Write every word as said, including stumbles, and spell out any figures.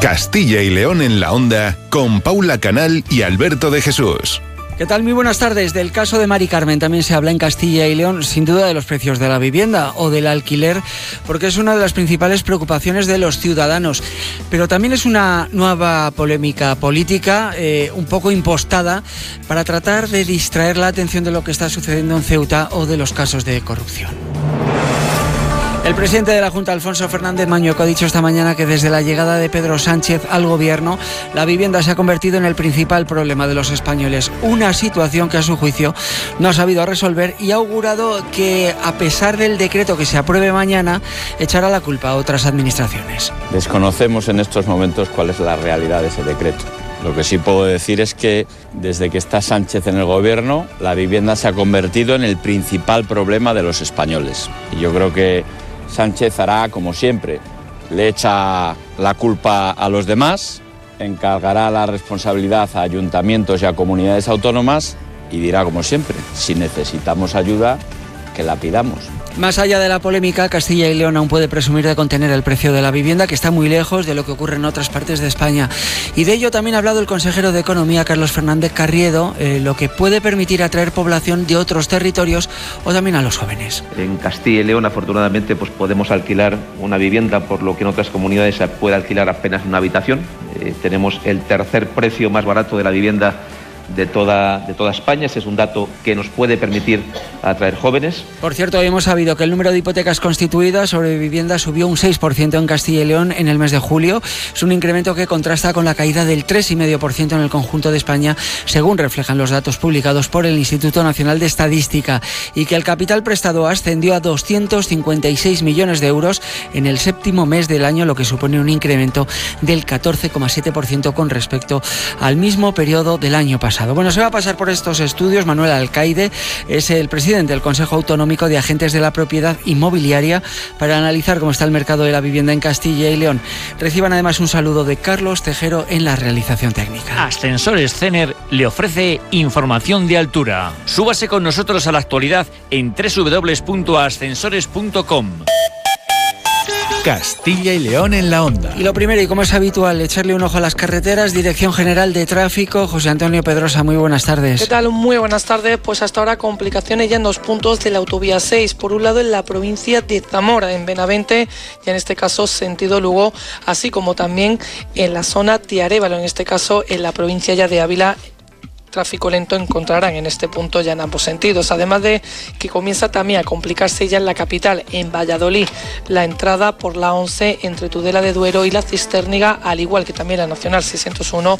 Castilla y León en la Onda, con Paula Canal y Alberto de Jesús. ¿Qué tal? Muy buenas tardes. Del caso de Mari Carmen también se habla en Castilla y León, sin duda, de los precios de la vivienda o del alquiler, porque es una de las principales preocupaciones de los ciudadanos. Pero también es una nueva polémica política, eh, un poco impostada, para tratar de distraer la atención de lo que está sucediendo en Ceuta o de los casos de corrupción. El presidente de la Junta, Alfonso Fernández Mañueco, ha dicho esta mañana que desde la llegada de Pedro Sánchez al gobierno, la vivienda se ha convertido en el principal problema de los españoles. Una situación que, a su juicio, no ha sabido resolver, y ha augurado que, a pesar del decreto que se apruebe mañana, echará la culpa a otras administraciones. Desconocemos en estos momentos cuál es la realidad de ese decreto. Lo que sí puedo decir es que desde que está Sánchez en el gobierno, la vivienda se ha convertido en el principal problema de los españoles. Y yo creo que Sánchez hará como siempre, le echa la culpa a los demás, encargará la responsabilidad a ayuntamientos y a comunidades autónomas y dirá como siempre, si necesitamos ayuda, que la pidamos. Más allá de la polémica, Castilla y León aún puede presumir de contener el precio de la vivienda, que está muy lejos de lo que ocurre en otras partes de España. Y de ello también ha hablado el consejero de Economía, Carlos Fernández Carriedo, eh, lo que puede permitir atraer población de otros territorios o también a los jóvenes. En Castilla y León, afortunadamente, pues podemos alquilar una vivienda, por lo que en otras comunidades se puede alquilar apenas una habitación. Eh, tenemos el tercer precio más barato de la vivienda de toda, de toda España. Ese es un dato que nos puede permitir atraer jóvenes. Por cierto, hoy hemos sabido que el número de hipotecas constituidas sobre vivienda subió un seis por ciento en Castilla y León en el mes de julio. Es un incremento que contrasta con la caída del tres coma cinco por ciento en el conjunto de España, según reflejan los datos publicados por el Instituto Nacional de Estadística, y que el capital prestado ascendió a doscientos cincuenta y seis millones de euros en el séptimo mes del año, lo que supone un incremento del catorce coma siete por ciento con respecto al mismo periodo del año pasado. Bueno, se va a pasar por estos estudios Manuel Alcaide, es el presidente del Consejo Autonómico de Agentes de la Propiedad Inmobiliaria, para analizar cómo está el mercado de la vivienda en Castilla y León. Reciban además un saludo de Carlos Tejero en la realización técnica. Ascensores Cener le ofrece información de altura. Súbase con nosotros a la actualidad en doble u doble u doble u punto ascensores punto com. Castilla y León en la Onda. Y lo primero, y como es habitual, echarle un ojo a las carreteras. Dirección General de Tráfico, José Antonio Pedrosa, muy buenas tardes. ¿Qué tal? Muy buenas tardes. Pues hasta ahora complicaciones ya en dos puntos de la autovía seis. Por un lado, en la provincia de Zamora, en Benavente, y en este caso sentido Lugo, así como también en la zona de Arévalo, en este caso en la provincia ya de Ávila. Tráfico lento encontrarán en este punto ya en ambos sentidos, además de que comienza también a complicarse ya en la capital, en Valladolid, la entrada por la once entre Tudela de Duero y la Cisterniga, al igual que también la Nacional seiscientos uno